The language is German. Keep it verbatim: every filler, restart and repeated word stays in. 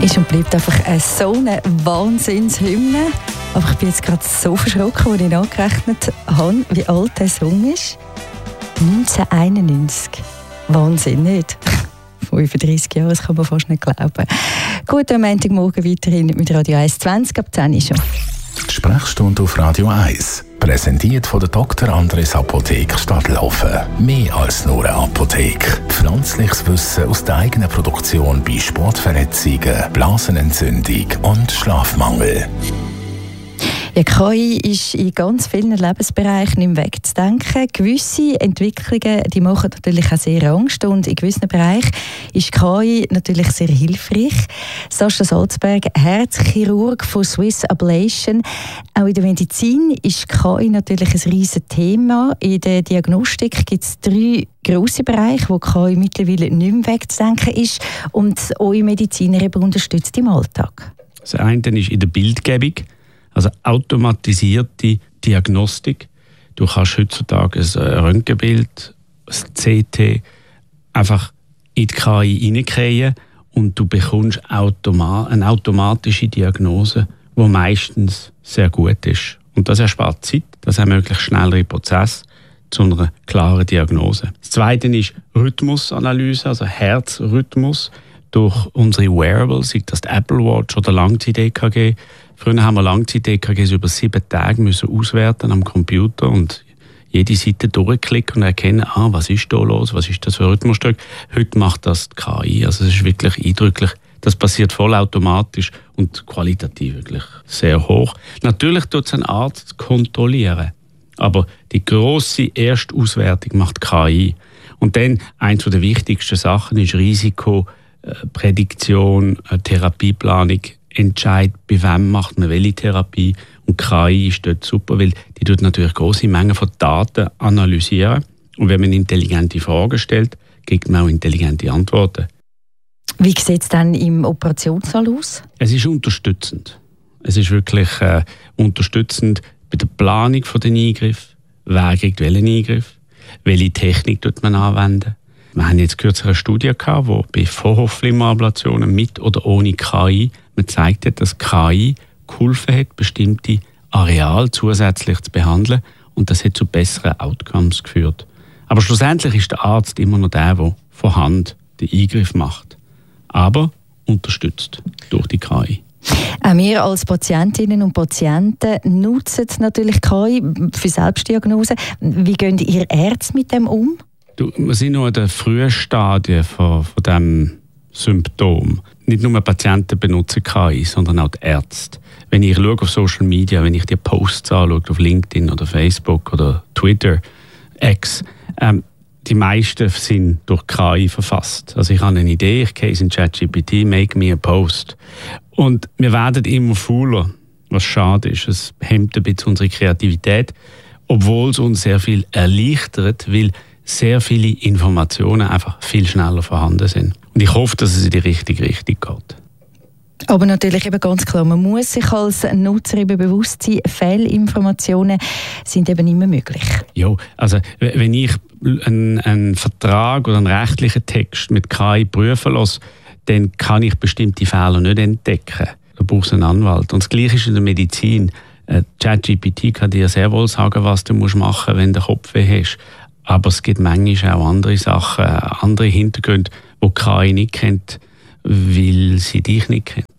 Ist und bleibt einfach eine, so eine Wahnsinnshymne. Aber ich bin jetzt gerade so verschrocken, als ich nachgerechnet habe, wie alt der Song ist. neunzehnhunderteinundneunzig. Wahnsinn, nicht? fünfunddreissig Jahre, das kann man fast nicht glauben. Gut, am Montagmorgen weiterhin mit Radio eins zwanzig ab zehn Uhr schon. Die Sprechstunde auf Radio eins. Präsentiert von der Doktor Andres Apotheke Stadtlaufen. Mehr als nur eine Apotheke. Pflanzliches Wissen aus der eigenen Produktion bei Sportverletzungen, Blasenentzündung und Schlafmangel. Ja, K I ist in ganz vielen Lebensbereichen nicht mehr wegzudenken. Gewisse Entwicklungen die machen natürlich auch sehr Angst und in gewissen Bereichen ist K I natürlich sehr hilfreich. Sascha Salzberg, Herzchirurg von Swiss Ablation. Auch in der Medizin ist K I natürlich ein riesiges Thema. In der Diagnostik gibt es drei grosse Bereiche, wo K I mittlerweile nicht mehr wegzudenken ist und eure Mediziner eben unterstützt im Alltag. Das eine ist in der Bildgebung. Also automatisierte Diagnostik. Du kannst heutzutage ein Röntgenbild, ein C T, einfach in die K I hineinkriegen und du bekommst automa- eine automatische Diagnose, die meistens sehr gut ist. Und das erspart Zeit, das ermöglicht schnellere Prozesse zu einer klaren Diagnose. Das Zweite ist Rhythmusanalyse, also Herzrhythmus durch unsere Wearables, sei das die Apple Watch oder Langzeit-E K G. Früher haben wir Langzeit-E K Gs über sieben Tage müssen auswerten am Computer und jede Seite durchklicken und erkennen, ah, was ist da los, was ist das für ein Rhythmusstück. Heute macht das die K I. Also es ist wirklich eindrücklich. Das passiert vollautomatisch und qualitativ wirklich sehr hoch. Natürlich tut es ein Arzt kontrollieren, aber die grosse Erstauswertung macht die K I. Und dann, eins der wichtigsten Sachen ist Risikoprädiktion, Therapieplanung. Entscheid, bei wem macht man welche Therapie. Und K I ist dort super, weil die tut natürlich grosse Mengen von Daten analysieren. Und wenn man intelligente Fragen stellt, kriegt man auch intelligente Antworten. Wie sieht es dann im Operationssaal aus? Es ist unterstützend. Es ist wirklich äh, unterstützend bei der Planung der Eingriffe. Wer kriegt welchen Eingriff? Welche Technik tut man anwenden? Wir haben jetzt kürzlich eine Studie gehabt, wo bei Vorhofflimmernablationen mit oder ohne K I man gezeigt hat, dass K I geholfen hat, bestimmte Areale zusätzlich zu behandeln und das hat zu besseren Outcomes geführt. Aber schlussendlich ist der Arzt immer noch der, der von Hand den Eingriff macht, aber unterstützt durch die K I. Auch wir als Patientinnen und Patienten nutzen natürlich K I für Selbstdiagnose. Wie gehen ihr Ärzte mit dem um? Du, wir sind noch in den frühen Stadien von, von diesem Symptom. Nicht nur Patienten benutzen K I, sondern auch die Ärzte. Wenn ich schaue auf Social Media, wenn ich die Posts anschaue auf LinkedIn oder Facebook oder Twitter, X, ähm, die meisten sind durch K I verfasst. Also ich habe eine Idee, ich gehe in ChatGPT, make me a post. Und wir werden immer fauler, was schade ist. Es hemmt ein bisschen unsere Kreativität, obwohl es uns sehr viel erleichtert, weil sehr viele Informationen einfach viel schneller vorhanden sind. Und ich hoffe, dass es in die richtige Richtung geht. Aber natürlich eben ganz klar, man muss sich als Nutzer eben bewusst sein, Fehlinformationen sind eben nicht mehr möglich. Ja, also wenn ich einen, einen Vertrag oder einen rechtlichen Text mit K I prüfen lasse, dann kann ich bestimmte Fehler nicht entdecken. Da brauchst du einen Anwalt. Und das Gleiche ist in der Medizin. ChatGPT kann dir sehr wohl sagen, was du machen musst, wenn du Kopfweh hast. Aber es gibt manchmal auch andere Sachen, andere Hintergründe, die K I nicht kennt, weil sie dich nicht kennt.